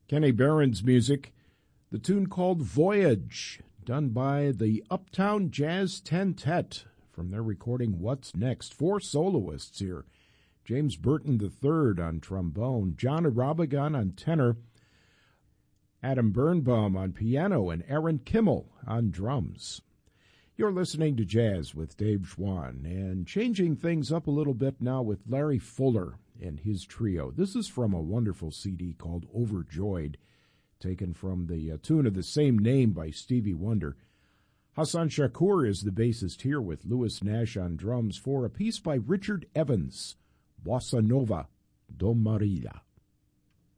Kenny Barron's music, the tune called Voyage, done by the Uptown Jazz Tentet from their recording What's Next. 4 soloists here. James Burton III on trombone, John Arabagan on tenor, Adam Birnbaum on piano, and Aaron Kimmel on drums. You're listening to Jazz with Dave Schwann, and changing things up a little bit now with Larry Fuller and his trio. This is from a wonderful CD called Overjoyed, taken from the tune of the same name by Stevie Wonder. Hassan Shakur is the bassist here with Louis Nash on drums for a piece by Richard Evans, Bossa Nova do Maria.